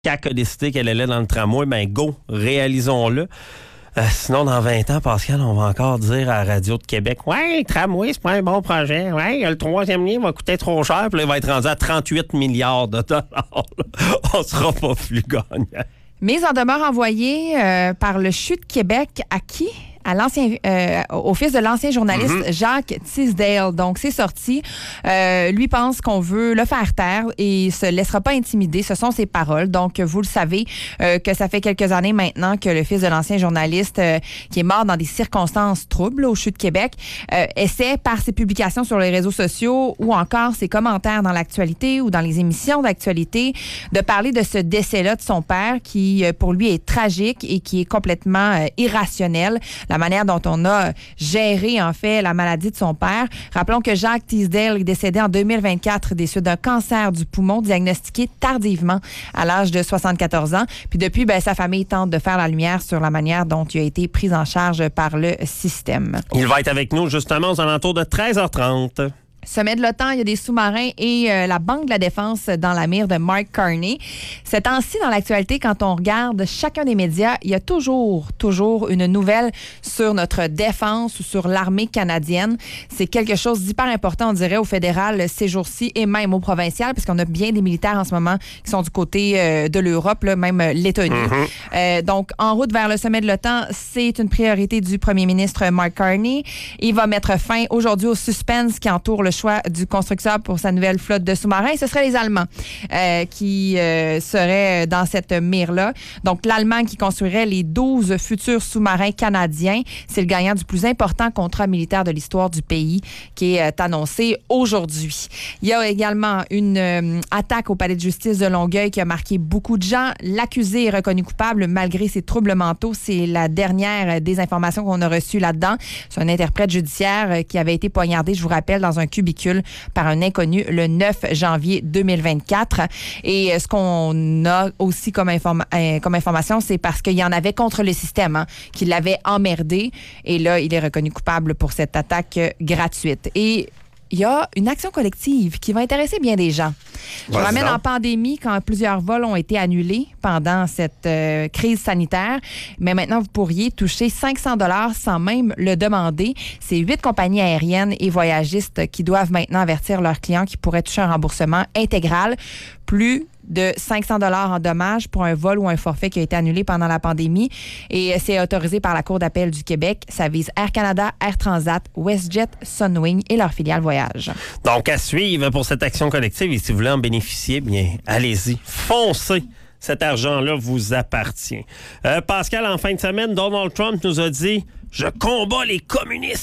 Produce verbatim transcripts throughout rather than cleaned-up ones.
C A Q a décidé qu'elle allait dans le tramway, ben go, réalisons-le. Euh, sinon, dans vingt ans, Pascal, on va encore dire à la Radio de Québec, « Ouais, le tramway, c'est pas un bon projet. Ouais, le troisième lien va coûter trop cher. » Puis là, il va être rendu à trente-huit milliards de dollars. On sera pas plus gagnant. Mise en demeure envoyée euh, par le C H U de Québec à qui? À l'ancien, euh, au fils de l'ancien journaliste mm-hmm. Jacques Tisdale. Donc, c'est sorti. Euh, lui pense qu'on veut le faire taire et il se laissera pas intimider. Ce sont ses paroles. Donc, vous le savez euh, que ça fait quelques années maintenant que le fils de l'ancien journaliste euh, qui est mort dans des circonstances troubles au C H U de Québec euh, essaie par ses publications sur les réseaux sociaux ou encore ses commentaires dans l'actualité ou dans les émissions d'actualité de parler de ce décès-là de son père qui, pour lui, est tragique et qui est complètement euh, irrationnel. La manière dont on a géré, en fait, la maladie de son père. Rappelons que Jacques Tisdale est décédé en deux mille vingt-quatre des suites d'un cancer du poumon diagnostiqué tardivement à l'âge de soixante-quatorze ans. Puis depuis, ben, sa famille tente de faire la lumière sur la manière dont il a été pris en charge par le système. Il va être avec nous, justement, aux alentours de treize heures trente. Sommet de l'OTAN, il y a des sous-marins et euh, la Banque de la Défense dans la mire de Mark Carney. Ces temps-ci, dans l'actualité, quand on regarde chacun des médias, il y a toujours, toujours une nouvelle sur notre défense ou sur l'armée canadienne. C'est quelque chose d'hyper important, on dirait, au fédéral ces jours-ci et même au provincial, puisqu'on a bien des militaires en ce moment qui sont du côté euh, de l'Europe, là, même euh, Lettonie. Mm-hmm. Euh, donc, en route vers le sommet de l'OTAN, c'est une priorité du premier ministre Mark Carney. Il va mettre fin aujourd'hui au suspense qui entoure le choix du constructeur pour sa nouvelle flotte de sous-marins. Ce seraient les Allemands euh, qui euh, seraient dans cette mire-là. Donc, l'Allemagne qui construirait les douze futurs sous-marins canadiens. C'est le gagnant du plus important contrat militaire de l'histoire du pays qui est euh, annoncé aujourd'hui. Il y a également une euh, attaque au palais de justice de Longueuil qui a marqué beaucoup de gens. L'accusé est reconnu coupable malgré ses troubles mentaux. C'est la dernière des informations qu'on a reçues là-dedans. C'est un interprète judiciaire euh, qui avait été poignardé, je vous rappelle, dans un cubicule par un inconnu le neuf janvier deux mille vingt-quatre. Et ce qu'on a aussi comme, informa- comme information, c'est parce qu'il y en avait contre le système, hein, qui l'avait emmerdé. Et là, il est reconnu coupable pour cette attaque gratuite. Et il y a une action collective qui va intéresser bien des gens. Je vous ramène en pandémie quand plusieurs vols ont été annulés pendant cette euh, crise sanitaire. Mais maintenant, vous pourriez toucher cinq cents dollars sans même le demander. C'est huit compagnies aériennes et voyagistes qui doivent maintenant avertir leurs clients qui pourraient toucher un remboursement intégral. Plus de cinq cents dollars en dommages pour un vol ou un forfait qui a été annulé pendant la pandémie. Et c'est autorisé par la Cour d'appel du Québec. Ça vise Air Canada, Air Transat, WestJet, Sunwing et leur filiale Voyage. Donc, à suivre pour cette action collective. Et si vous voulez en bénéficier, bien, allez-y. Foncez. Cet argent-là vous appartient. Euh, Pascal, en fin de semaine, Donald Trump nous a dit « Je combats les communistes ».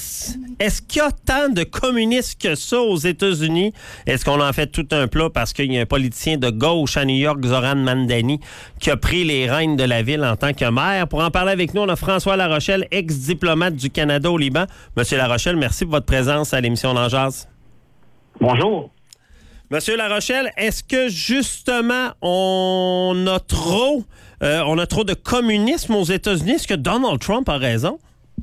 Est-ce qu'il y a tant de communistes que ça aux États-Unis? Est-ce qu'on en fait tout un plat parce qu'il y a un politicien de gauche à New York, Zoran Mandani, qui a pris les rênes de la ville en tant que maire? Pour en parler avec nous, on a François Larochelle, ex-diplomate du Canada au Liban. Monsieur Larochelle, merci pour votre présence à l'émission L'En Jase. Bonjour. Monsieur Larochelle, est-ce que justement on a trop, euh, on a trop de communisme aux États-Unis? Est-ce que Donald Trump a raison?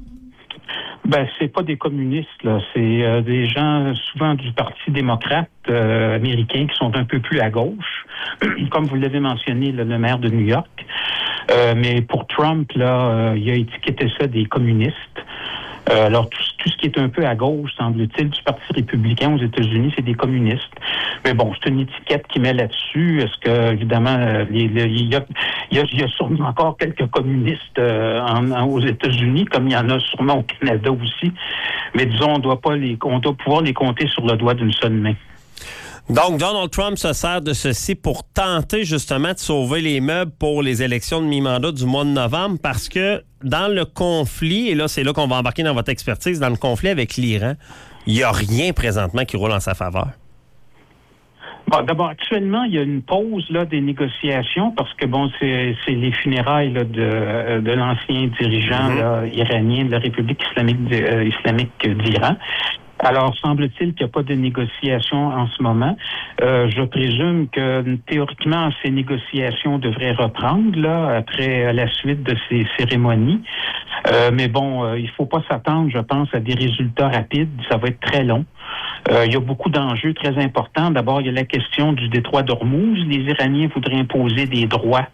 Ben, c'est pas des communistes, là. C'est euh, des gens souvent du Parti démocrate euh, américain qui sont un peu plus à gauche, comme vous l'avez mentionné, là, le maire de New York. Euh, mais pour Trump, là, euh, il a étiqueté ça des communistes. Euh, alors, tout, tout ce qui est un peu à gauche, semble-t-il, du Parti républicain aux États-Unis, c'est des communistes. Mais bon, c'est une étiquette qui met là-dessus. Est-ce que, évidemment, il y, y, a, y, a, y a sûrement encore quelques communistes euh, en, en, aux États-Unis, comme il y en a sûrement au Canada aussi. Mais disons, on doit pas les, on doit pouvoir les compter sur le doigt d'une seule main. Donc, Donald Trump se sert de ceci pour tenter justement de sauver les meubles pour les élections de mi-mandat du mois de novembre parce que dans le conflit, et là, c'est là qu'on va embarquer dans votre expertise, dans le conflit avec l'Iran, il n'y a rien présentement qui roule en sa faveur. Bon, d'abord, actuellement, il y a une pause là des négociations parce que bon, c'est, c'est les funérailles là, de, de l'ancien dirigeant mm-hmm. là, iranien de la République islamique, euh, islamique d'Iran. Alors, semble-t-il qu'il n'y a pas de négociations en ce moment. Euh, je présume que, théoriquement, ces négociations devraient reprendre, là, après la suite de ces cérémonies. Euh, mais bon, euh, il faut pas s'attendre, je pense, à des résultats rapides. Ça va être très long. Euh, il y a beaucoup d'enjeux très importants. D'abord, il y a la question du détroit d'Ormuz. Les Iraniens voudraient imposer des droits